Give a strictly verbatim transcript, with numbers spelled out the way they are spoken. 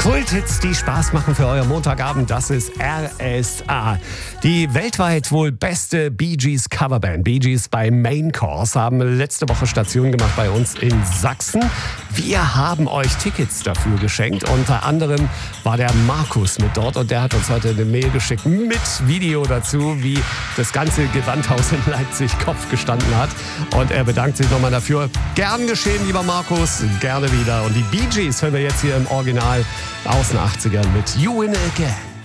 Kulthits, die Spaß machen für euer Montagabend, das ist R S A. Die weltweit wohl beste Bee Gees Coverband, Bee Gees bei Main Course, haben letzte Woche Station gemacht bei uns in Sachsen. Wir haben euch Tickets dafür geschenkt. Unter anderem war der Markus mit dort und der hat uns heute eine Mail geschickt mit Video dazu, wie das ganze Gewandhaus in Leipzig Kopf gestanden hat. Und er bedankt sich nochmal dafür. Gern geschehen, lieber Markus, gerne wieder. Und die Bee Gees hören wir jetzt hier im Original aus den achtzigern mit You Win Again.